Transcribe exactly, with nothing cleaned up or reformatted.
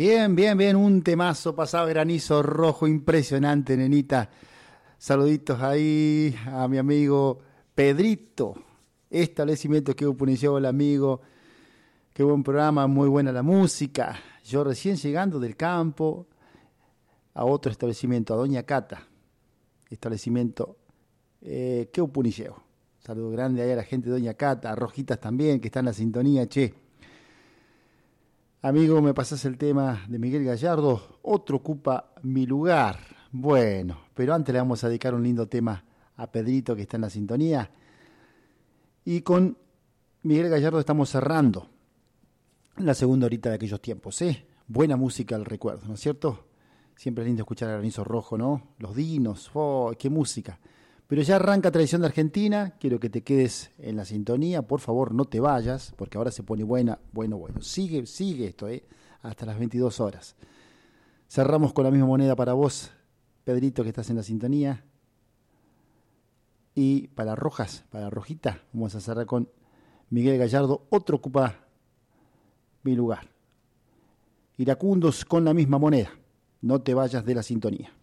Bien, bien, bien, un temazo pasado granizo rojo, impresionante, nenita. Saluditos ahí a mi amigo Pedrito. Establecimiento que Puniceo, el amigo. Qué buen programa, muy buena la música. Yo recién llegando del campo a otro establecimiento, a Doña Cata. Establecimiento eh, que Puniceo. Saludo grande ahí a la gente de Doña Cata, a Rojitas también, que está en la sintonía, che. Amigo, me pasás el tema de Miguel Gallardo, otro ocupa mi lugar. Bueno, pero antes le vamos a dedicar un lindo tema a Pedrito que está en la sintonía. Y con Miguel Gallardo estamos cerrando la segunda horita de aquellos tiempos, ¿eh? Buena música al recuerdo, ¿no es cierto? Siempre es lindo escuchar a Granizo Rojo, ¿no? Los Dinos, ¡oh, qué música! Pero ya arranca Tradición de Argentina, quiero que te quedes en la sintonía, por favor no te vayas, porque ahora se pone buena, bueno, bueno, sigue, sigue esto, ¿eh? Hasta las veintidós horas. Cerramos con la misma moneda para vos, Pedrito, que estás en la sintonía. Y para Rojas, para Rojita, vamos a cerrar con Miguel Gallardo, otro ocupa mi lugar. Iracundos con la misma moneda, no te vayas de la sintonía.